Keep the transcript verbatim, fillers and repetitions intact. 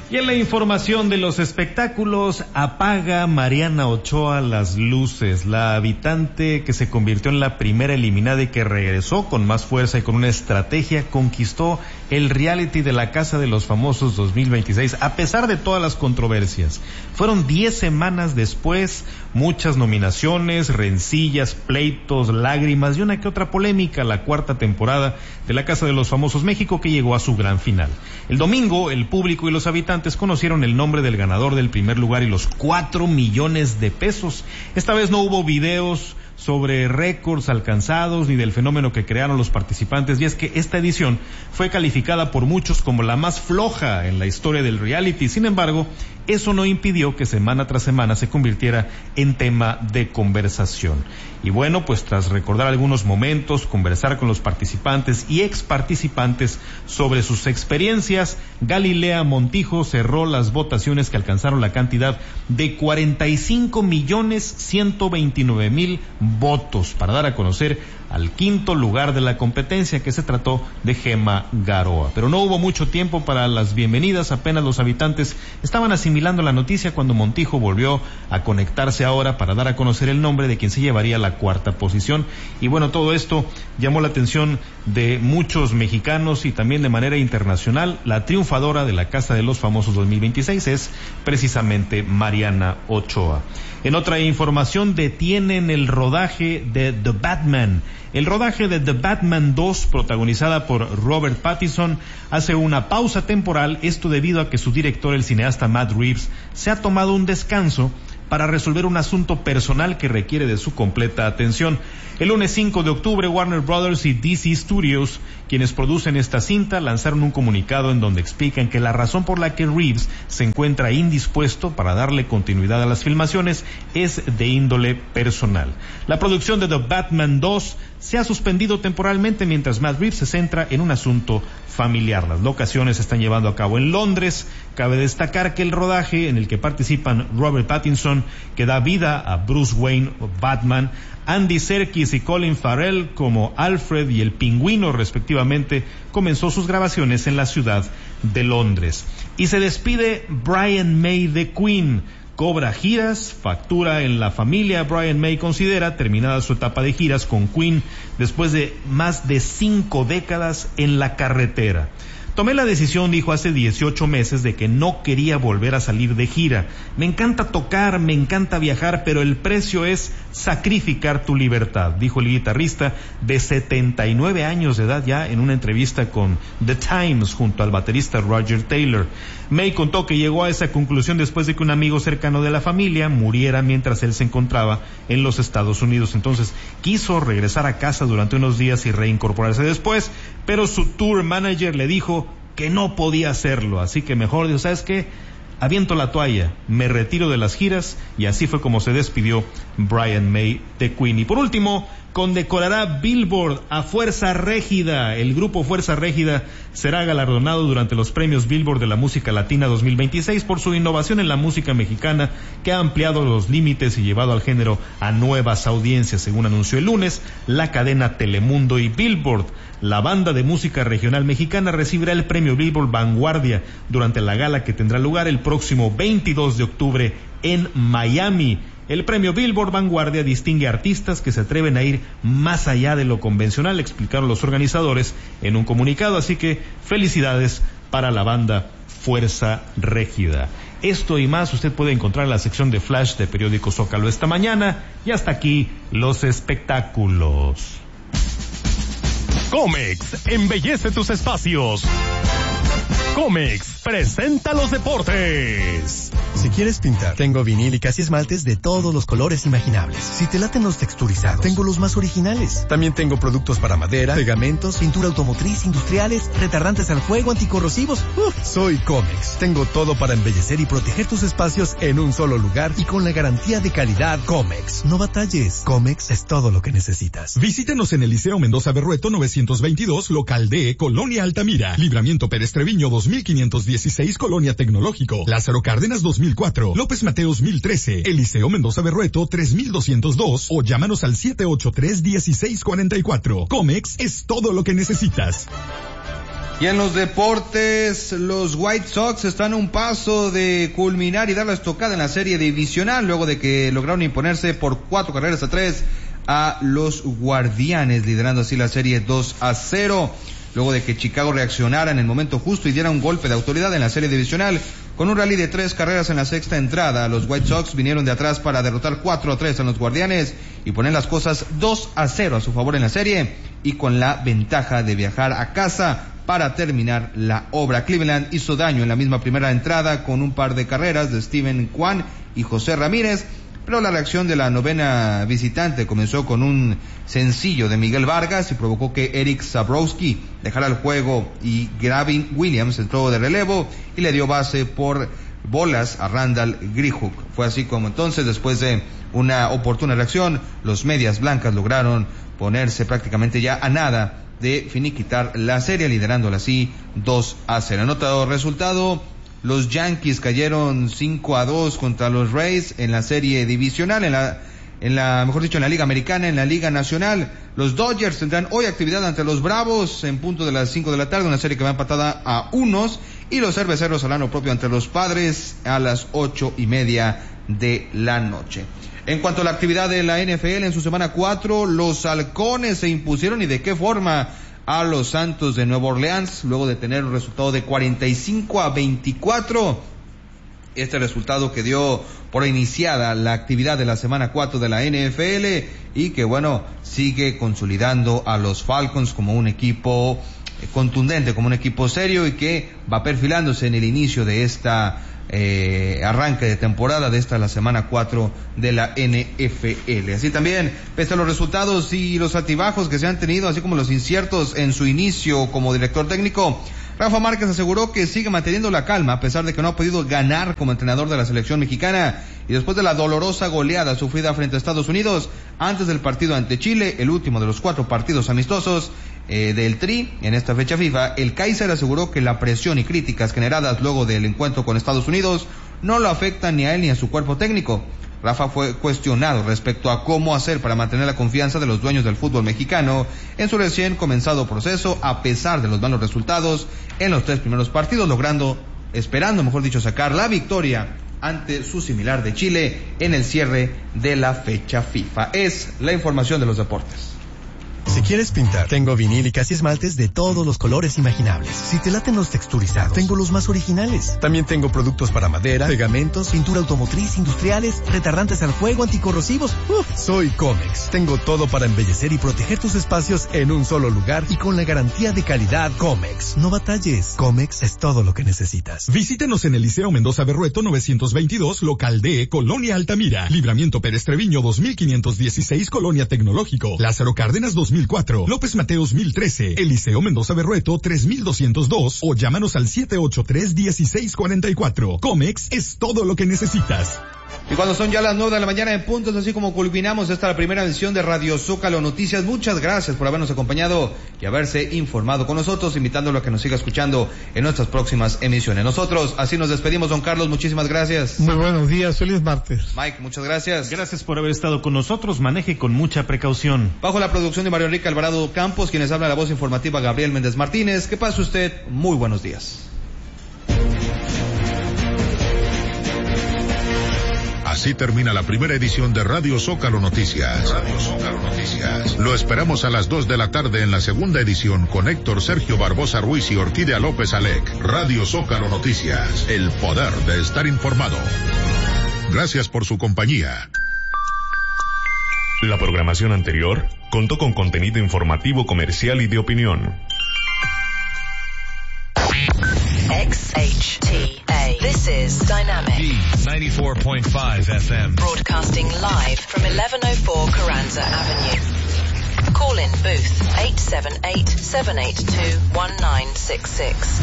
Y en la información de los espectáculos, apaga Mariana Ochoa las luces. La habitante que se convirtió en la primera eliminada y que regresó con más fuerza y con una estrategia, conquistó el reality de la Casa de los Famosos dos mil veintiséis, a pesar de todas las controversias. Fueron diez semanas después, muchas nominaciones, rencillas, pleitos, lágrimas y una que otra polémica, la cuarta temporada de la Casa de los Famosos México, que llegó a su gran final. El domingo, el público y los habitantes conocieron el nombre del ganador del primer lugar y los cuatro millones de pesos. Esta vez no hubo videos sobre récords alcanzados ni del fenómeno que crearon los participantes, y es que esta edición fue calificada por muchos como la más floja en la historia del reality. Sin embargo, eso no impidió que semana tras semana se convirtiera en tema de conversación. Y bueno, pues tras recordar algunos momentos, conversar con los participantes y ex participantes sobre sus experiencias, Galilea Montijo cerró las votaciones, que alcanzaron la cantidad de cuarenta y cinco millones ciento veintinueve mil votos, para dar a conocer al quinto lugar de la competencia, que se trató de Gema Garoa. Pero no hubo mucho tiempo para las bienvenidas, apenas los habitantes estaban asimilando la noticia cuando Montijo volvió a conectarse ahora para dar a conocer el nombre de quien se llevaría la cuarta posición. Y bueno, todo esto llamó la atención de muchos mexicanos y también de manera internacional. La triunfadora de la Casa de los Famosos dos mil veintiséis es precisamente Mariana Ochoa. En otra información, detienen el rodaje de The Batman. El rodaje de The Batman dos, protagonizada por Robert Pattinson, hace una pausa temporal, esto debido a que su director, el cineasta Matt Reeves, se ha tomado un descanso para resolver un asunto personal que requiere de su completa atención. El lunes cinco de octubre, Warner Brothers y D C Studios, quienes producen esta cinta, lanzaron un comunicado en donde explican que la razón por la que Reeves se encuentra indispuesto para darle continuidad a las filmaciones es de índole personal. La producción de The Batman dos se ha suspendido temporalmente mientras Matt Reeves se centra en un asunto familiar. Las locaciones se están llevando a cabo en Londres. Cabe destacar que el rodaje, en el que participan Robert Pattinson, que da vida a Bruce Wayne Batman, Andy Serkis y Colin Farrell como Alfred y el Pingüino respectivamente, comenzó sus grabaciones en la ciudad de Londres. Y se despide Brian May de Queen. Cobra giras, factura en la familia. Brian May considera terminada su etapa de giras con Queen después de más de cinco décadas en la carretera. Tomé la decisión, dijo hace dieciocho meses, de que no quería volver a salir de gira. Me encanta tocar, me encanta viajar, pero el precio es sacrificar tu libertad, dijo el guitarrista de setenta y nueve años de edad ya en una entrevista con The Times junto al baterista Roger Taylor. May contó que llegó a esa conclusión después de que un amigo cercano de la familia muriera mientras él se encontraba en los Estados Unidos. Entonces quiso regresar a casa durante unos días y reincorporarse después, pero su tour manager le dijo que no podía hacerlo, así que mejor dijo, ¿sabes qué? Aviento la toalla, me retiro de las giras, y así fue como se despidió Brian May de Queen. Y por último, condecorará Billboard a Fuerza Régida. El grupo Fuerza Régida será galardonado durante los premios Billboard de la música latina dos mil veintiséis por su innovación en la música mexicana, que ha ampliado los límites y llevado al género a nuevas audiencias, según anunció el lunes la cadena Telemundo. Y Billboard, la banda de música regional mexicana, recibirá el premio Billboard Vanguardia durante la gala que tendrá lugar el próximo veintidós de octubre en Miami. El premio Billboard Vanguardia distingue a artistas que se atreven a ir más allá de lo convencional, explicaron los organizadores en un comunicado, así que felicidades para la banda Fuerza Régida. Esto y más usted puede encontrar en la sección de Flash de Periódico Zócalo esta mañana, y hasta aquí los espectáculos. Comex embellece tus espacios. Comex presenta los deportes. Si quieres pintar, tengo vinil y casi esmaltes de todos los colores imaginables. Si te laten los texturizados, tengo los más originales. También tengo productos para madera, pegamentos, pintura automotriz, industriales, retardantes al fuego, anticorrosivos. Uf, soy Comex. Tengo todo para embellecer y proteger tus espacios en un solo lugar y con la garantía de calidad Comex. No batalles. Comex es todo lo que necesitas. Visítenos en el Liceo Mendoza Berrueto novecientos veintidós, local D, Colonia Altamira. Libramiento Pérez Treviño dos mil quinientos dieciséis, Colonia Tecnológico. Lázaro Cárdenas dos mil cuatro, López Mateos mil trece, Eliseo Mendoza Berrueto tres mil doscientos dos, o llámanos al siete ocho tres, uno seis cuatro cuatro. Comex es todo lo que necesitas. Y en los deportes, los White Sox están a un paso de culminar y dar la estocada en la serie divisional, luego de que lograron imponerse por cuatro carreras a tres a los Guardianes, liderando así la serie dos a cero, luego de que Chicago reaccionara en el momento justo y diera un golpe de autoridad en la serie divisional. Con un rally de tres carreras en la sexta entrada, los White Sox vinieron de atrás para derrotar cuatro a tres a los Guardianes y poner las cosas dos a cero a su favor en la serie, y con la ventaja de viajar a casa para terminar la obra. Cleveland hizo daño en la misma primera entrada con un par de carreras de Steven Kwan y José Ramírez, pero la reacción de la novena visitante comenzó con un sencillo de Miguel Vargas y provocó que Eric Zabrowski dejara el juego, y Gavin Williams entró de relevo y le dio base por bolas a Randall Grichuk. Fue así como entonces, después de una oportuna reacción, los Medias Blancas lograron ponerse prácticamente ya a nada de finiquitar la serie, liderándola así dos a cero. En otro resultado, los Yankees cayeron cinco a dos contra los Rays en la serie divisional, en la, en la, mejor dicho, en la Liga Americana. En la Liga Nacional, los Dodgers tendrán hoy actividad ante los Bravos en punto de las cinco de la tarde, una serie que va empatada a unos, y los Cerveceros harán lo propio ante los Padres a las ocho y media de la noche. En cuanto a la actividad de la N F L en su semana cuatro, los Halcones se impusieron, y de qué forma, a los Santos de Nueva Orleans, luego de tener un resultado de cuarenta y cinco a veinticuatro. Este resultado que dio por iniciada la actividad de la semana cuatro de la N F L, y que bueno, sigue consolidando a los Falcons como un equipo contundente, como un equipo serio, y que va perfilándose en el inicio de esta Eh, arranque de temporada de esta la semana cuatro de la N F L. Así también, pese a los resultados y los altibajos que se han tenido, así como los inciertos en su inicio como director técnico, Rafa Márquez aseguró que sigue manteniendo la calma a pesar de que no ha podido ganar como entrenador de la selección mexicana, y después de la dolorosa goleada sufrida frente a Estados Unidos antes del partido ante Chile, el último de los cuatro partidos amistosos eh, del Tri en esta fecha FIFA, el Kaiser aseguró que la presión y críticas generadas luego del encuentro con Estados Unidos no lo afectan ni a él ni a su cuerpo técnico. Rafa fue cuestionado respecto a cómo hacer para mantener la confianza de los dueños del fútbol mexicano en su recién comenzado proceso, a pesar de los malos resultados en los tres primeros partidos, logrando, esperando mejor dicho, sacar la victoria ante su similar de Chile en el cierre de la fecha FIFA. Es la información de los deportes. Si quieres pintar, tengo vinílicas y esmaltes de todos los colores imaginables. Si te laten los texturizados, tengo los más originales. También tengo productos para madera, pegamentos, pintura automotriz, industriales, retardantes al fuego, anticorrosivos. Uf, soy Comex. Tengo todo para embellecer y proteger tus espacios en un solo lugar y con la garantía de calidad Comex. No batalles. Comex es todo lo que necesitas. Visítenos en el Liceo Mendoza Berrueto novecientos veintidós, local D, Colonia Altamira. Libramiento Pérez Treviño dos mil quinientos dieciséis, Colonia Tecnológico. Lázaro Cárdenas dos mil cuatro, López Mateos mil trece, Eliseo Mendoza Berrueto tres mil doscientos dos, o llámanos al siete ocho tres, uno seis cuatro cuatro. Comex es todo lo que necesitas. Y cuando son ya las nueve de la mañana en puntos, así como culminamos esta la primera edición de Radio Zócalo Noticias, muchas gracias por habernos acompañado y haberse informado con nosotros, invitándolo a que nos siga escuchando en nuestras próximas emisiones. Nosotros así nos despedimos, don Carlos, muchísimas gracias. Muy buenos días, feliz martes. Mike, muchas gracias. Gracias por haber estado con nosotros, maneje con mucha precaución. Bajo la producción de Mario Enrique Alvarado Campos, quienes habla la voz informativa Gabriel Méndez Martínez. Que pase usted muy buenos días. Así termina la primera edición de Radio Zócalo Noticias. Radio Zócalo Noticias. Lo esperamos a las dos de la tarde en la segunda edición con Héctor Sergio Barbosa Ruiz y Orquídea López Alec. Radio Zócalo Noticias. El poder de estar informado. Gracias por su compañía. La programación anterior contó con contenido informativo, comercial y de opinión. X H T A. This is Dynamic. B ninety-four point five F M. Broadcasting live from eleven oh four Carranza Avenue. Call in booth eight seven eight, seven eight two, one nine six six.